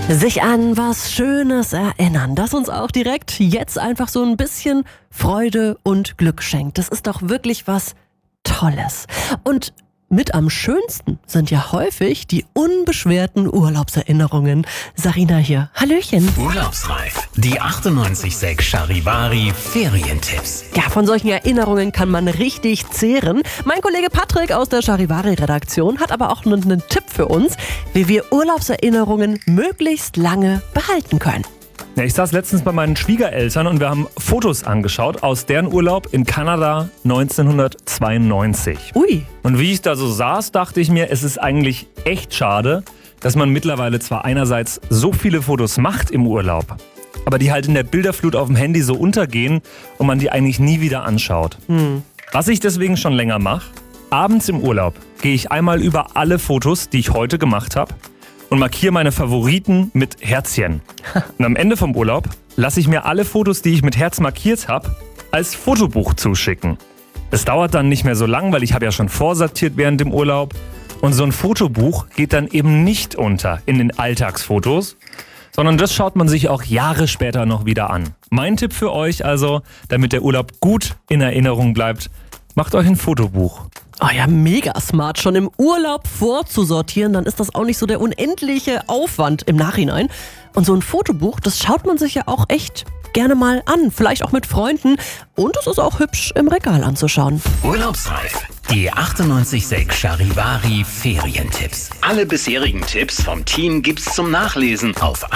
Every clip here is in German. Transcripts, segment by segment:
Sich an was Schönes erinnern, das uns auch direkt jetzt einfach so ein bisschen Freude und Glück schenkt. Das ist doch wirklich was Tolles. Und mit am schönsten sind ja häufig die unbeschwerten Urlaubserinnerungen. Sarina hier. Hallöchen. Urlaubsreif. Die 98.6 Charivari Ferientipps. Ja, von solchen Erinnerungen kann man richtig zehren. Mein Kollege Patrick aus der Charivari-Redaktion hat aber auch einen Tipp für uns, wie wir Urlaubserinnerungen möglichst lange behalten können. Ja, ich saß letztens bei meinen Schwiegereltern und wir haben Fotos angeschaut aus deren Urlaub in Kanada 1992. Ui. Und wie ich da so saß, dachte ich mir, es ist eigentlich echt schade, dass man mittlerweile zwar einerseits so viele Fotos macht im Urlaub, aber die halt in der Bilderflut auf dem Handy so untergehen und man die eigentlich nie wieder anschaut. Was ich deswegen schon länger mache, abends im Urlaub gehe ich einmal über alle Fotos, die ich heute gemacht habe, und markiere meine Favoriten mit Herzchen. Und am Ende vom Urlaub lasse ich mir alle Fotos, die ich mit Herz markiert habe, als Fotobuch zuschicken. Es dauert dann nicht mehr so lang, weil ich habe ja schon vorsortiert während dem Urlaub. Und so ein Fotobuch geht dann eben nicht unter in den Alltagsfotos, sondern das schaut man sich auch Jahre später noch wieder an. Mein Tipp für euch also, damit der Urlaub gut in Erinnerung bleibt, macht euch ein Fotobuch. Oh ja, mega smart. Schon im Urlaub vorzusortieren, dann ist das auch nicht so der unendliche Aufwand im Nachhinein. Und so ein Fotobuch, das schaut man sich ja auch echt gerne mal an. Vielleicht auch mit Freunden. Und es ist auch hübsch im Regal anzuschauen. Urlaubsreif. Die 98.6 Charivari Ferientipps. Alle bisherigen Tipps vom Team gibt's zum Nachlesen auf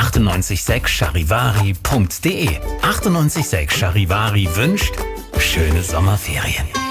98.6charivari.de. 98.6 Charivari wünscht schöne Sommerferien.